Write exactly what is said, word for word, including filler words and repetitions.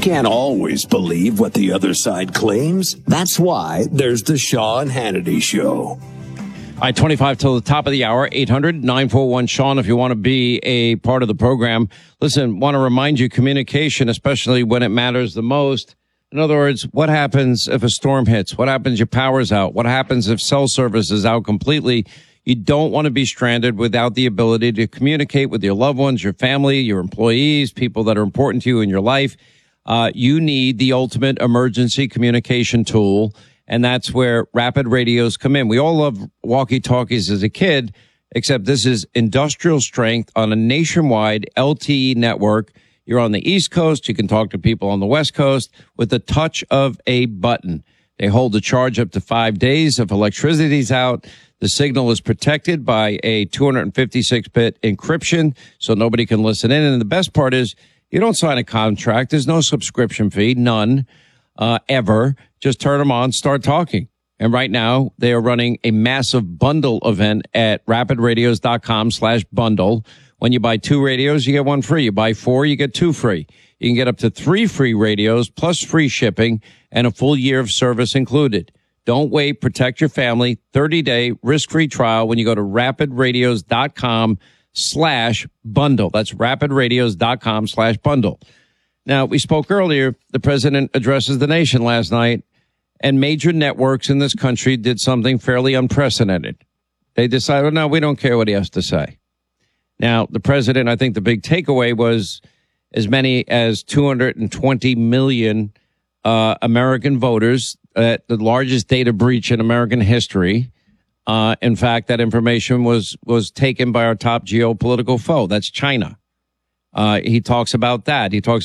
can't always believe what the other side claims. That's why there's the Sean Hannity Show. All right, twenty-five till the top of the hour, eight hundred nine four one Sean if you want to be a part of the program. Listen, want to remind you, communication, especially when it matters the most. In other words, what happens if a storm hits? What happens if your power's out? What happens if cell service is out completely? You don't want to be stranded without the ability to communicate with your loved ones, your family, your employees, people that are important to you in your life. Uh, you need the ultimate emergency communication tool. And that's where rapid radios come in. We all love walkie-talkies as a kid, except this is industrial strength on a nationwide L T E network. You're on the East Coast. You can talk to people on the West Coast with the touch of a button. They hold a charge up to five days if electricity's out. The signal is protected by a two fifty-six bit encryption, so nobody can listen in. And the best part is you don't sign a contract. There's no subscription fee, none. Uh, ever. Just turn them on, start talking. And right now, they are running a massive bundle event at rapidradios.com slash bundle. When you buy two radios, you get one free. You buy four, you get two free. You can get up to three free radios plus free shipping and a full year of service included. Don't wait. Protect your family. thirty-day risk-free trial when you go to rapidradios.com slash bundle. That's rapidradios.com slash bundle. Now, we spoke earlier, the president addresses the nation last night, and major networks in this country did something fairly unprecedented. They decided, no, we don't care what he has to say. Now, the president, I think the big takeaway was as many as two hundred twenty million uh, American voters, uh, the largest data breach in American history. Uh, in fact, that information was, was taken by our top geopolitical foe. That's China. Uh, he talks about that. He talks